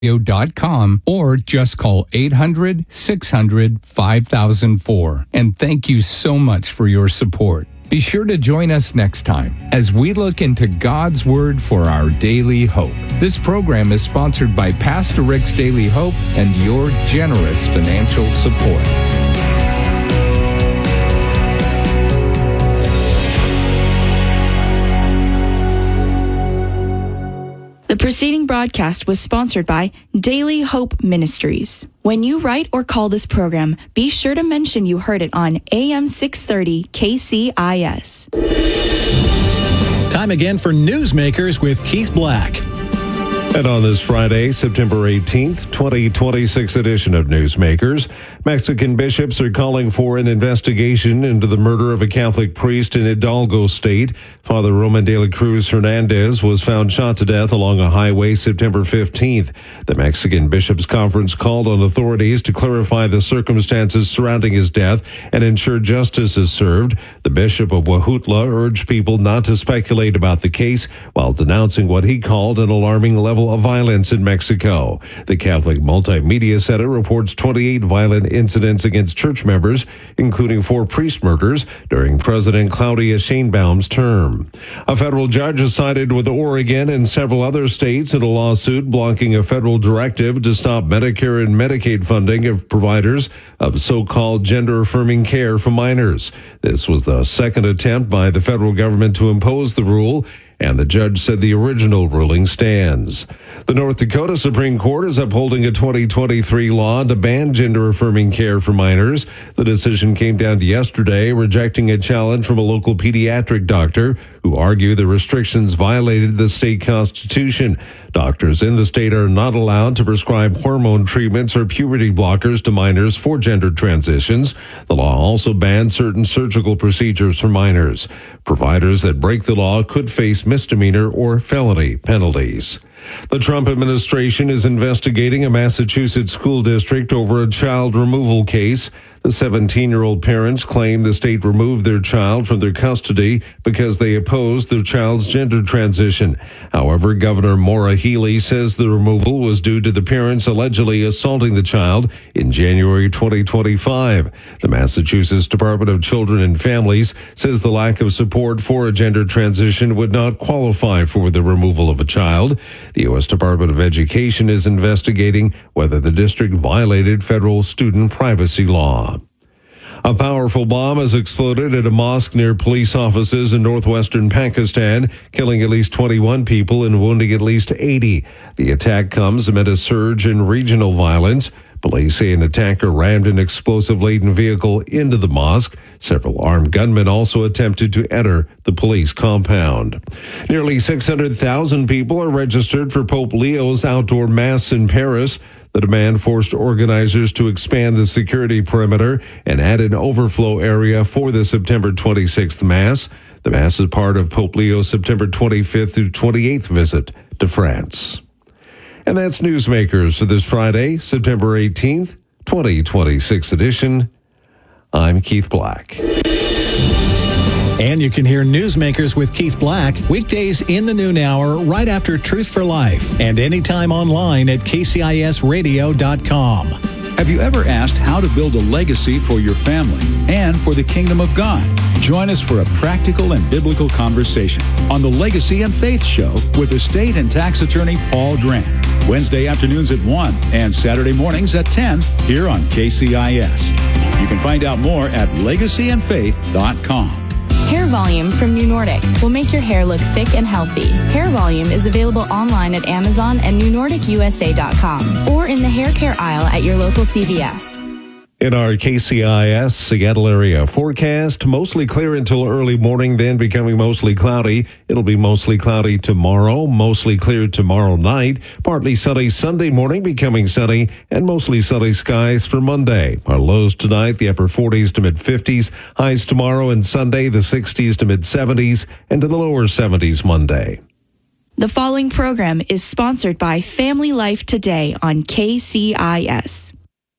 radio.com or just call 800-600-5004. And thank you so much for your support. Be sure to join us next time as we look into God's Word for our daily hope. This program is sponsored by Pastor Rick's Daily Hope and your generous financial support. The preceding broadcast was sponsored by Daily Hope Ministries. When you write or call this program, be sure to mention you heard it on AM 630 KCIS. Time again for Newsmakers with Keith Black. And on this Friday, September 18th, 2026 edition of Newsmakers, Mexican bishops are calling for an investigation into the murder of a Catholic priest in Hidalgo State. Father Roman de la Cruz Hernandez was found shot to death along a highway September 15th. The Mexican Bishops' Conference called on authorities to clarify the circumstances surrounding his death and ensure justice is served. The Bishop of Huejutla urged people not to speculate about the case while denouncing what he called an alarming level of violence in Mexico. The Catholic Multimedia Center reports 28 violent incidents against church members, including 4 priest murders during President Claudia Sheinbaum's term. A federal judge has sided with Oregon and several other states in a lawsuit blocking a federal directive to stop Medicare and Medicaid funding of providers of so-called gender-affirming care for minors. This was the second attempt by the federal government to impose the rule, and the judge said the original ruling stands. The North Dakota Supreme Court is upholding a 2023 law to ban gender-affirming care for minors. The decision came down yesterday, rejecting a challenge from a local pediatric doctor who argued the restrictions violated the state constitution. Doctors in the state are not allowed to prescribe hormone treatments or puberty blockers to minors for gender transitions. The law also bans certain surgical procedures for minors. Providers that break the law could face misdemeanor or felony penalties. The Trump administration is investigating a Massachusetts school district over a child removal case. The 17-year-old parents claim the state removed their child from their custody because they opposed their child's gender transition. However, Governor Maura Healey says the removal was due to the parents allegedly assaulting the child in January 2025. The Massachusetts Department of Children and Families says the lack of support for a gender transition would not qualify for the removal of a child. The U.S. Department of Education is investigating whether the district violated federal student privacy law. A powerful bomb has exploded at a mosque near police offices in northwestern Pakistan, killing at least 21 people and wounding at least 80. The attack comes amid a surge in regional violence. Police say an attacker rammed an explosive-laden vehicle into the mosque. Several armed gunmen also attempted to enter the police compound. Nearly 600,000 people are registered for Pope Leo's outdoor Mass in Paris. The demand forced organizers to expand the security perimeter and add an overflow area for the September 26th Mass. The Mass is part of Pope Leo's September 25th through 28th visit to France. And that's Newsmakers for this Friday, September 18th, 2026 edition. I'm Keith Black. And you can hear Newsmakers with Keith Black weekdays in the noon hour right after Truth for Life and anytime online at kcisradio.com. Have you ever asked how to build a legacy for your family and for the kingdom of God? Join us for a practical and biblical conversation on the Legacy and Faith Show with estate and tax attorney Paul Grant. Wednesday afternoons at 1 and Saturday mornings at 10 here on KCIS. You can find out more at legacyandfaith.com. Hair Volume from New Nordic will make your hair look thick and healthy. Hair Volume is available online at Amazon and NewNordicUSA.com or in the hair care aisle at your local CVS. In our KCIS Seattle area forecast, mostly clear until early morning, then becoming mostly cloudy. It'll be mostly cloudy tomorrow, mostly clear tomorrow night, partly sunny Sunday morning, becoming sunny, and mostly sunny skies for Monday. Our lows tonight, the upper 40s to mid-50s, highs tomorrow and Sunday, the 60s to mid-70s, and to the lower 70s Monday. The following program is sponsored by Family Life Today on KCIS.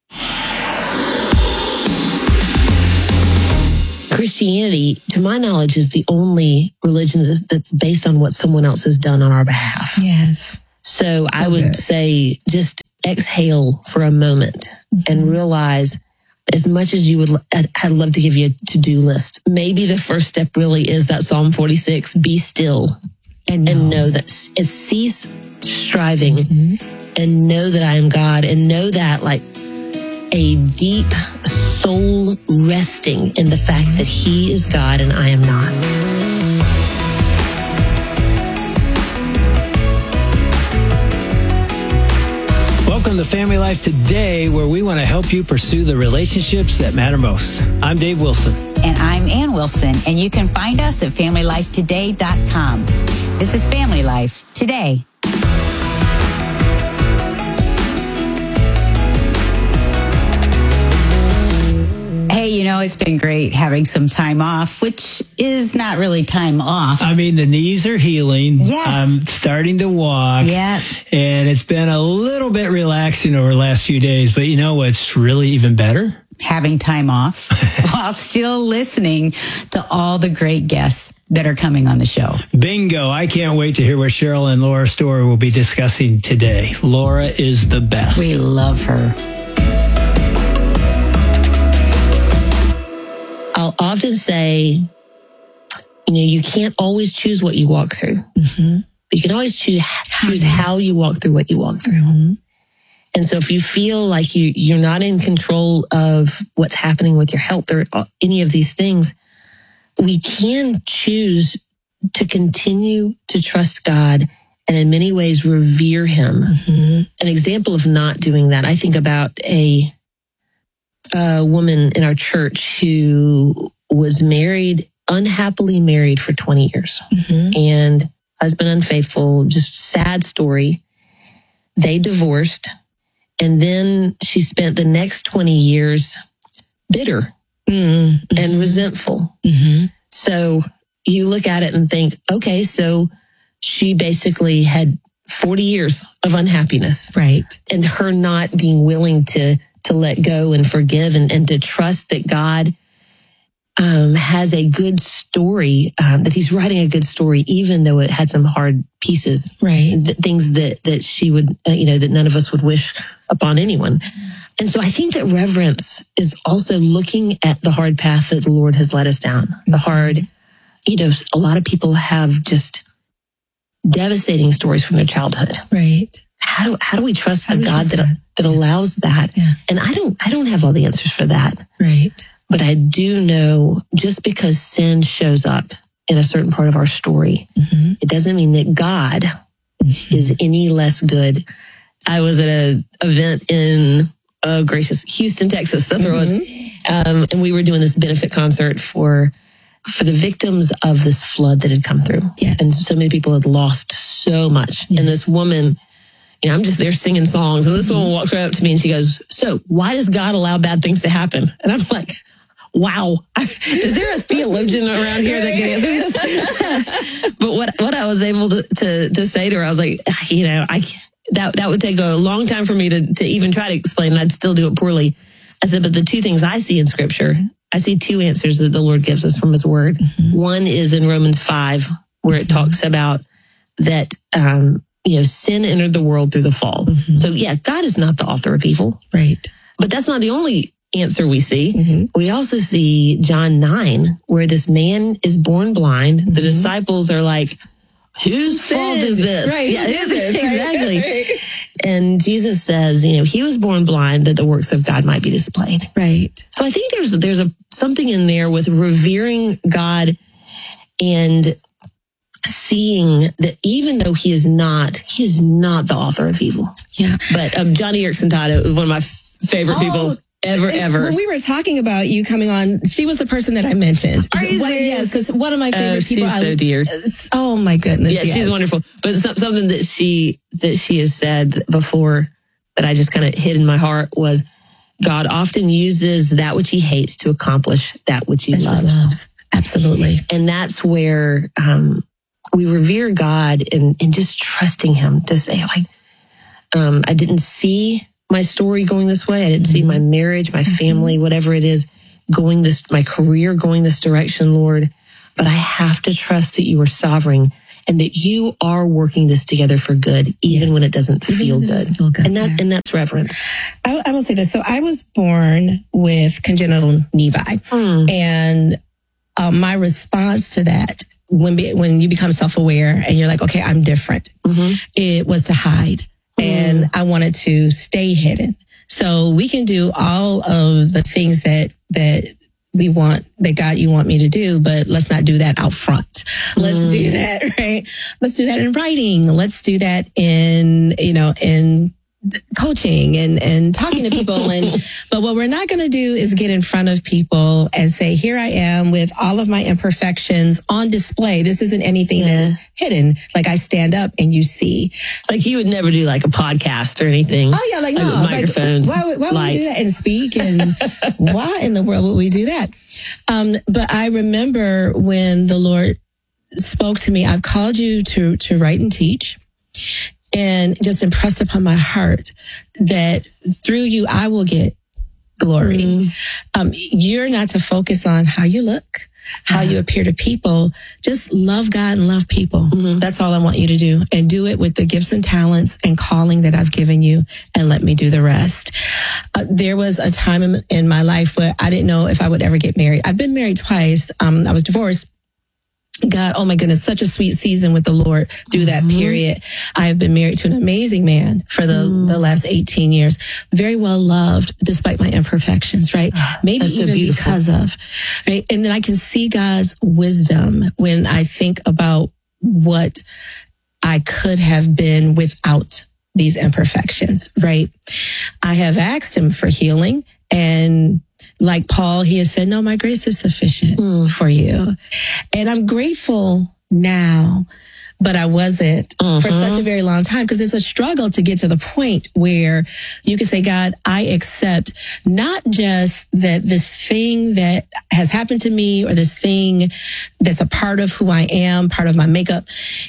Christianity, to my knowledge, is the only religion that's based on what someone else has done on our behalf. Yes. So I would say just exhale for a moment and realize, as much as you would, I'd love to give you a to-do list. Maybe the first step really is that Psalm 46, be still and know that, cease striving and know that I am God, and know that like a deep soul resting in the fact that He is God and I am not. Welcome to Family Life Today, where we want to help you pursue the relationships that matter most. I'm Dave Wilson. And I'm Ann Wilson, and you can find us at FamilyLifeToday.com. This is Family Life Today. Hey, you know, it's been great having some time off, which is not really time off. I mean, the knees are healing. Yes. I'm starting to walk. Yeah. And it's been a little bit relaxing over the last few days. But you know what's really even better? Having time off while still listening to all the great guests that are coming on the show. Bingo. I can't wait to hear what Cheryl and Laura Story will be discussing today. Laura is the best. We love her. I'll often say, you know, you can't always choose what you walk through. You can always choose how you walk through what you walk through. And so if you feel like you're not in control of what's happening with your health or any of these things, we can choose to continue to trust God and in many ways revere Him. An example of not doing that, I think about a woman in our church who was married, unhappily married for 20 years. And husband unfaithful, just sad story. They divorced. And then she spent the next 20 years bitter and resentful. So you look at it and think, okay, so she basically had 40 years of unhappiness. Right. And her not being willing to let go and forgive and to trust that God has a good story, that He's writing a good story, even though it had some hard pieces. Right. Things that she would, that none of us would wish upon anyone. And so I think that reverence is also looking at the hard path that the Lord has led us down. The hard, a lot of people have just devastating stories from their childhood. Right. How do we trust a God that allows that? Yeah. And I don't have all the answers for that. Right. But I do know just because sin shows up in a certain part of our story, it doesn't mean that God is any less good. I was at an event in Houston, Texas. That's where it was. And we were doing this benefit concert for the victims of this flood that had come through. Yes. And so many people had lost so much. Yes. And this woman, I'm just there singing songs. And this woman walks right up to me and she goes, so why does God allow bad things to happen? And I'm like, wow, is there a theologian around here that can answer this? But what I was able to say to her, I was like, that would take a long time for me to even try to explain, and I'd still do it poorly. I said, but the two things I see in Scripture, I see two answers that the Lord gives us from His Word. One is in Romans 5, where it talks about that, sin entered the world through the fall. So yeah, God is not the author of evil. Right. But that's not the only answer we see. We also see John 9, where this man is born blind. The disciples are like, whose fault is this? Right. Yeah, exactly. Right. And Jesus says, He was born blind that the works of God might be displayed. Right. So I think there's something in there with revering God and seeing that even though he is not the author of evil. Yeah. But Johnny Erickson Todd is one of my favorite people ever. When we were talking about you coming on, she was the person that I mentioned. Are you serious? Yes, because one of my favorite people. She's so dear. Oh my goodness. Yeah, she's wonderful. But something that she has said before that I just kind of hid in my heart was, God often uses that which He hates to accomplish that which He loves. Absolutely. And that's where we revere God and just trusting Him to say, I didn't see my story going this way. I didn't see my marriage, my family, whatever it is, my career going this direction, Lord. But I have to trust that You are sovereign and that you are working this together for good, even when it doesn't feel good. And that's reverence. I will say this. So I was born with congenital nevi, and my response to that, when you become self-aware and you're like, okay, I'm different, it was to hide. And I wanted to stay hidden. So we can do all of the things that we want, that God, you want me to do, but let's not do that out front. Let's do that, right? Let's do that in writing. Let's do that in coaching and talking to people. But what we're not going to do is get in front of people and say, here I am with all of my imperfections on display. This isn't anything that is hidden. Like, I stand up and you see. Like, you would never do like a podcast or anything. Oh yeah. Like, no, with microphones. Why would we do that and speak? And why in the world would we do that? But I remember when the Lord spoke to me, I've called you to write and teach. And just impress upon my heart that through you, I will get glory. You're not to focus on how you look, how you appear to people. Just love God and love people. That's all I want you to do. And do it with the gifts and talents and calling that I've given you, and let me do the rest. There was a time in my life where I didn't know if I would ever get married. I've been married twice. I was divorced. God, oh my goodness, such a sweet season with the Lord through that period. I have been married to an amazing man for the last 18 years. Very well loved despite my imperfections, right? Maybe even because of, right? And then I can see God's wisdom when I think about what I could have been without these imperfections, right? I have asked him for healing, and like Paul, he has said, no, my grace is sufficient for you. And I'm grateful now, but I wasn't for such a very long time, because it's a struggle to get to the point where you can say, God, I accept not just that this thing that has happened to me, or this thing that's a part of who I am, part of my makeup,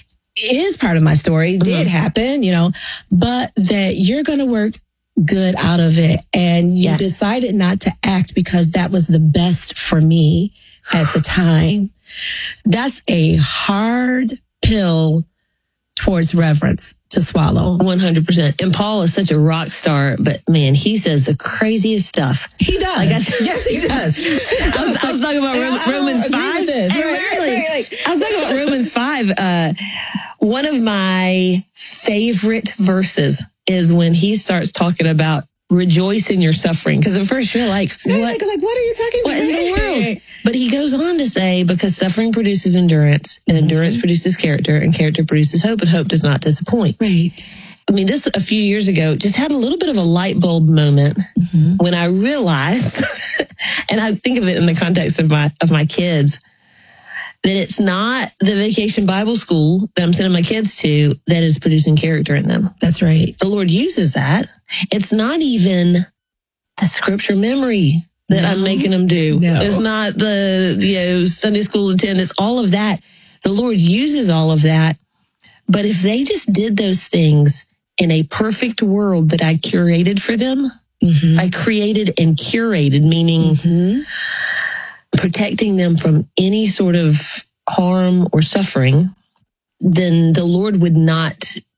is part of my story, did happen, but that you're going to work good out of it. And you decided not to act because that was the best for me at the time. That's a hard pill towards reverence to swallow. 100%. And Paul is such a rock star, but man, he says the craziest stuff. He does. Yes, he does. I was talking about Romans 5. Exactly. I was talking about Romans 5. One of my favorite verses is when he starts talking about rejoice in your suffering. Because at first you're like, what? Like, what are you talking about? What in the world? But he goes on to say, because suffering produces endurance, and endurance produces character, and character produces hope, and hope does not disappoint. Right. I mean, this a few years ago just had a little bit of a light bulb moment when I realized, and I think of it in the context of my kids, that it's not the Vacation Bible School that I'm sending my kids to that is producing character in them. That's right. The Lord uses that. It's not even the scripture memory that I'm making them do. No. It's not the Sunday school attendance, all of that. The Lord uses all of that. But if they just did those things in a perfect world that I curated for them, I created and curated, meaning protecting them from any sort of harm or suffering, then the Lord would not,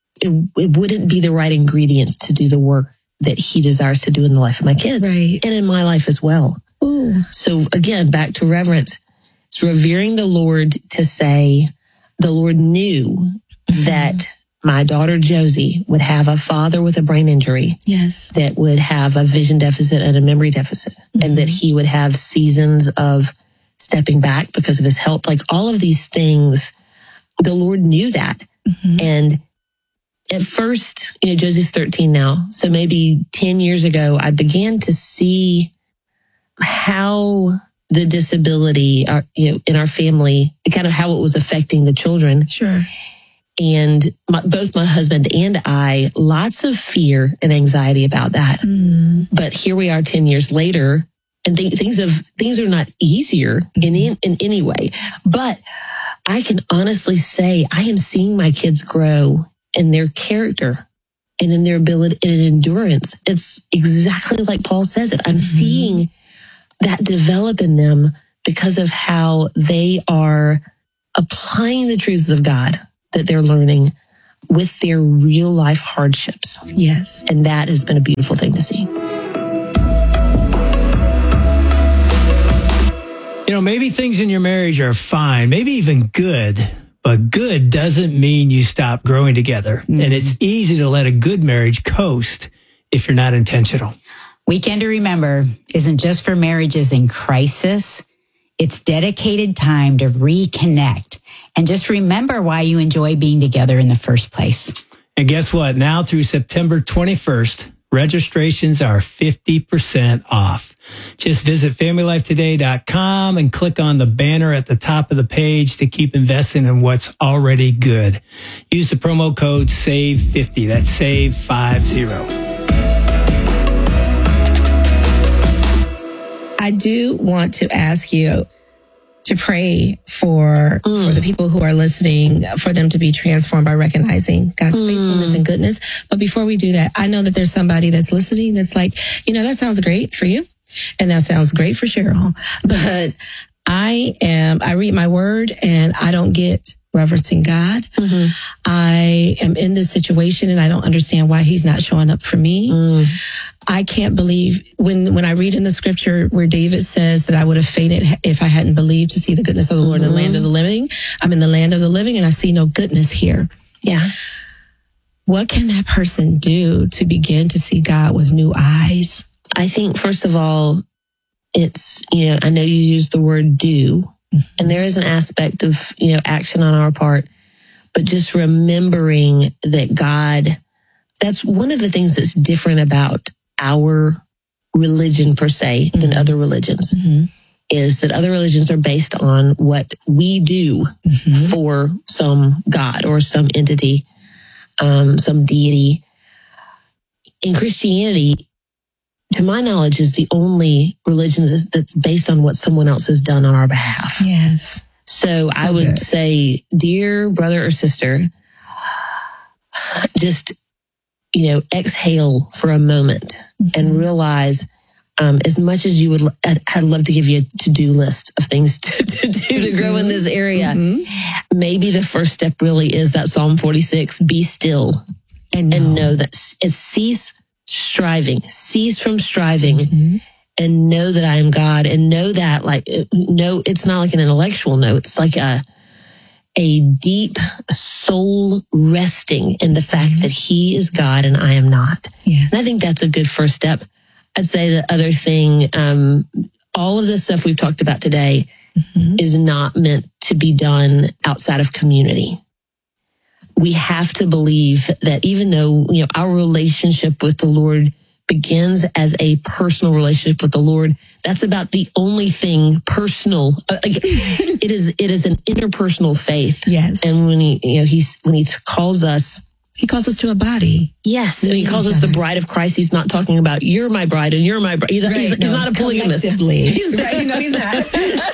it wouldn't be the right ingredients to do the work that he desires to do in the life of my kids and in my life as well. Ooh. So again, back to reverence. It's revering the Lord to say, the Lord knew that my daughter Josie would have a father with a brain injury. Yes. That would have a vision deficit and a memory deficit. And that he would have seasons of stepping back because of his health. Like all of these things, the Lord knew that. And at first, Josie's 13 now. So maybe 10 years ago, I began to see how the disability, in our family, kind of how it was affecting the children. Sure. And both my husband and I, lots of fear and anxiety about that. But here we are 10 years later, and things are not easier in any way. But I can honestly say I am seeing my kids grow in their character and in their ability and endurance. It's exactly like Paul says it. I'm seeing that develop in them because of how they are applying the truths of God. that they're learning with their real life hardships. Yes. And that has been a beautiful thing to see. You know, maybe things in your marriage are fine, maybe even good, but good doesn't mean you stop growing together. Mm-hmm. And it's easy to let a good marriage coast if you're not intentional. Weekend to Remember isn't just for marriages in crisis. It's dedicated time to reconnect and just remember why you enjoy being together in the first place. And guess what? Now through September 21st, registrations are 50% off. Just visit FamilyLifeToday.com and click on the banner at the top of the page to keep investing in what's already good. Use the promo code SAVE50. That's SAVE50. I do want to ask you to pray for the people who are listening, for them to be transformed by recognizing God's faithfulness and goodness. But before we do that, I know that there's somebody that's listening that's like, that sounds great for you. And that sounds great for Cheryl. But I read my word and I don't get reverencing God. Mm-hmm. I am in this situation and I don't understand why he's not showing up for me. I can't believe when I read in the scripture where David says that I would have fainted if I hadn't believed to see the goodness of the Lord in the land of the living. I'm in the land of the living and I see no goodness here. Yeah. What can that person do to begin to see God with new eyes? I think, first of all, it's, I know you use the word do, and there is an aspect of, action on our part, but just remembering that God, that's one of the things that's different about our religion per se than other religions, is that other religions are based on what we do for some God or some entity, some deity. In Christianity, to my knowledge, is the only religion that's based on what someone else has done on our behalf. Yes. So I would say, dear brother or sister, just, exhale for a moment and realize, as much as I'd love to give you a to-do list of things to do to grow in this area. Maybe the first step really is that Psalm 46, be still and know that cease from striving and know that I am God, and know that no, it's not like an intellectual no. It's like a deep soul resting in the fact that he is God and I am not. Yeah. And I think that's a good first step. I'd say the other thing, all of this stuff we've talked about today is not meant to be done outside of community. We have to believe that even though, our relationship with the Lord begins as a personal relationship with the Lord, that's about the only thing personal. It is an interpersonal faith. Yes. And when he calls us, he calls us to a body. Yes. And he calls us the bride of Christ. He's not talking about you're my bride and you're my bride. He's not a polygamist. He's right. He's not.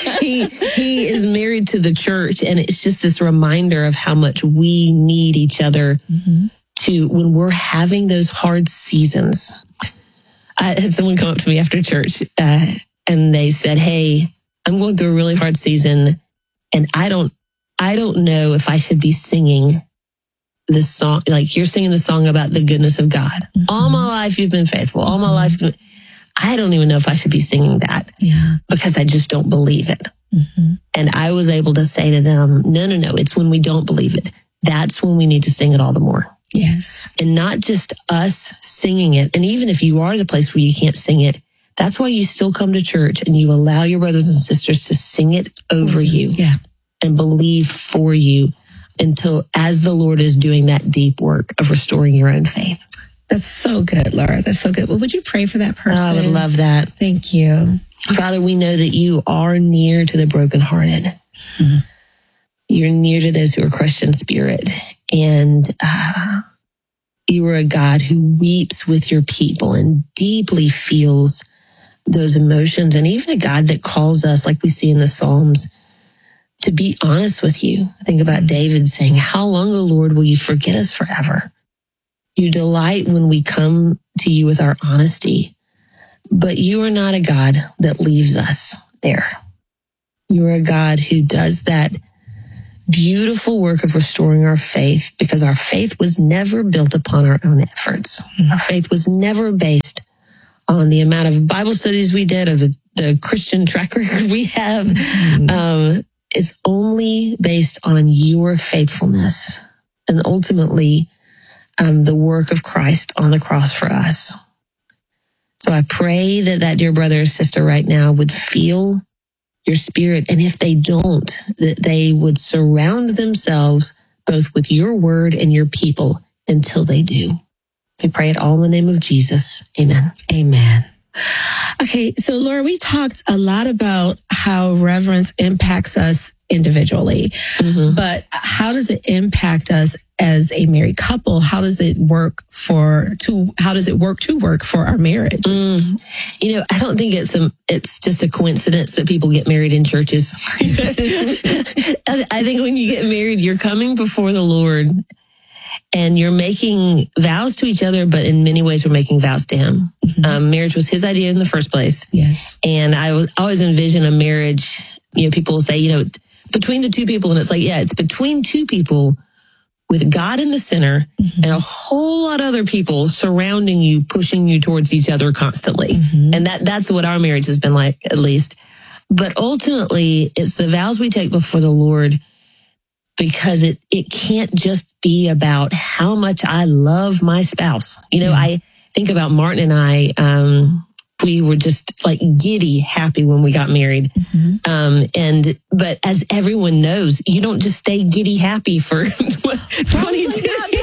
He is married to the church. And it's just this reminder of how much we need each other to, when we're having those hard seasons. I had someone come up to me after church and they said, hey, I'm going through a really hard season and I don't know if I should be singing this song, like you're singing the song about the goodness of God. All my life you've been faithful. All my life, I don't even know if I should be singing that because I just don't believe it. And I was able to say to them, no, it's when we don't believe it. That's when we need to sing it all the more. Yes. And not just us singing it. And even if you are the place where you can't sing it, that's why you still come to church and you allow your brothers and sisters to sing it over you and believe for you until as the Lord is doing that deep work of restoring your own faith. That's so good, Laura. That's so good. Well, would you pray for that person? I would love that. Thank you. Father, we know that you are near to the brokenhearted. You're near to those who are crushed in spirit. And you are a God who weeps with your people and deeply feels those emotions. And even a God that calls us, like we see in the Psalms, to be honest with you. I think about David saying, how long, O Lord, will you forget us forever? You delight when we come to you with our honesty, but you are not a God that leaves us there. You are a God who does that beautiful work of restoring our faith, because our faith was never built upon our own efforts. Our faith was never based on the amount of Bible studies we did or the Christian track record we have. It's only based on your faithfulness and ultimately the work of Christ on the cross for us. So I pray that dear brother or sister right now would feel your spirit. And if they don't, that they would surround themselves both with your word and your people until they do. We pray it all in the name of Jesus. Amen. Amen. Okay, so Laura, we talked a lot about how reverence impacts us individually, but how does it impact us as a married couple? How does it work to work for our marriages? You know, I don't think it's just a coincidence that people get married in churches. I think when you get married, you're coming before the Lord and you're making vows to each other, but in many ways we're making vows to Him. Marriage was His idea in the first place. Yes. And I always envision a marriage, you know, people say, between the two people, and it's like, yeah, it's between two people with God in the center and a whole lot of other people surrounding you, pushing you towards each other constantly. And that's what our marriage has been like, at least. But ultimately, it's the vows we take before the Lord, because it can't just be about how much I love my spouse. I think about Martin and I, we were just like giddy happy when we got married. But as everyone knows, you don't just stay giddy happy for 22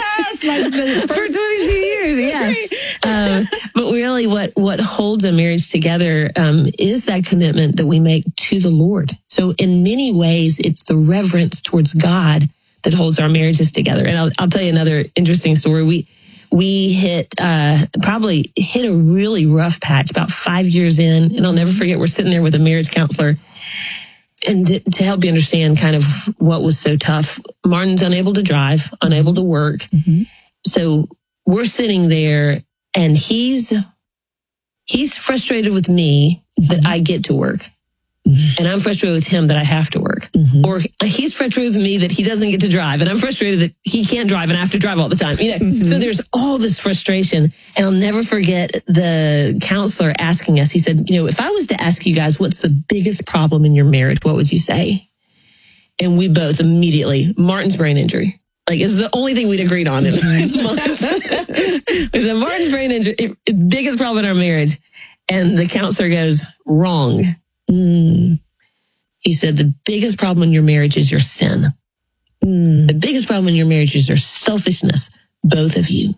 years. Yeah. But really what holds a marriage together is that commitment that we make to the Lord. So in many ways, it's the reverence towards God that holds our marriages together. And I'll tell you another interesting story. We probably hit a really rough patch about 5 years in. And I'll never forget, we're sitting there with a marriage counselor. And to help you understand kind of what was so tough, Martin's unable to drive, unable to work. So we're sitting there and he's frustrated with me that I get to work. And I'm frustrated with him that I have to work. Or he's frustrated with me that he doesn't get to drive. And I'm frustrated that he can't drive and I have to drive all the time. So there's all this frustration. And I'll never forget the counselor asking us, he said, if I was to ask you guys, what's the biggest problem in your marriage? What would you say? And we both immediately, Martin's brain injury. Like, it's the only thing we'd agreed on in months. We said, Martin's brain injury, biggest problem in our marriage. And the counselor goes, wrong. He said, the biggest problem in your marriage is your sin. The biggest problem in your marriage is your selfishness, both of you.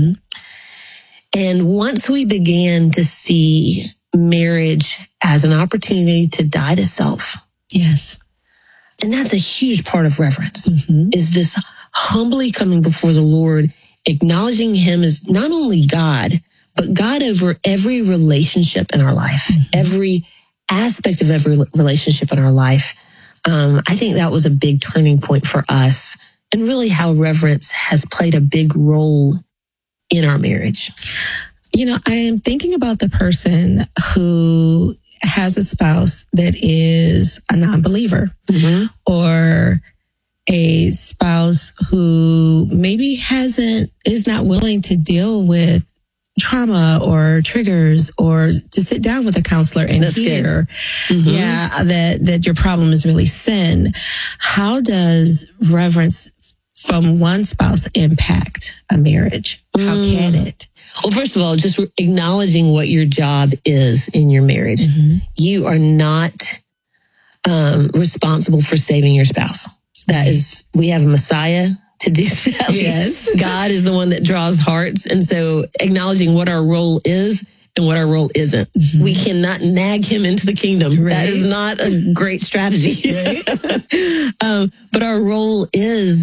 And once we began to see marriage as an opportunity to die to self. Yes. And that's a huge part of reverence, is this humbly coming before the Lord, acknowledging Him as not only God, but God over every relationship in our life, every aspect of every relationship in our life. I think that was a big turning point for us, and really how reverence has played a big role in our marriage. I am thinking about the person who has a spouse that is a non-believer, or a spouse who maybe is not willing to deal with trauma or triggers, or to sit down with a counselor and hear, that your problem is really sin. How does reverence from one spouse impact a marriage? How can it? Well, first of all, just acknowledging what your job is in your marriage. You are not responsible for saving your spouse. We have a Messiah to do that. Yes. God is the one that draws hearts. And so acknowledging what our role is and what our role isn't. We cannot nag Him into the kingdom. Right. That is not a great strategy. Right. But our role is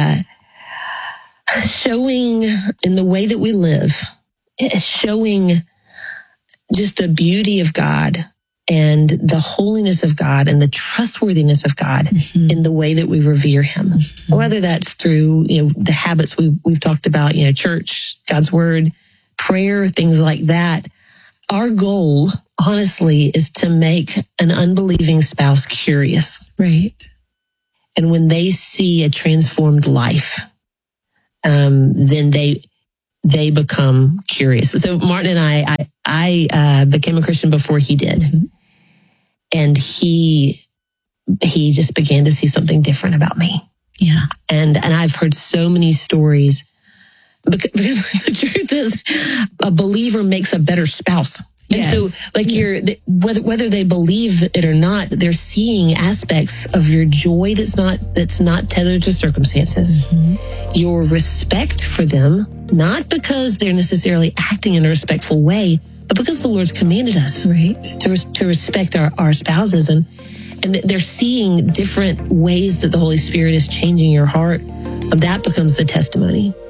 showing in the way that we live, showing just the beauty of God and the holiness of God and the trustworthiness of God in the way that we revere Him. Whether that's through, the habits we've talked about, church, God's word, prayer, things like that. Our goal, honestly, is to make an unbelieving spouse curious. Right. And when they see a transformed life, then they become curious. So Martin and I became a Christian before he did. And he just began to see something different about me. Yeah. And I've heard so many stories because the truth is a believer makes a better spouse. Yes. And so like whether they believe it or not, they're seeing aspects of your joy that's not tethered to circumstances. Your respect for them, not because they're necessarily acting in a respectful way, but because the Lord's commanded us to respect our spouses. And they're seeing different ways that the Holy Spirit is changing your heart. That becomes the testimony.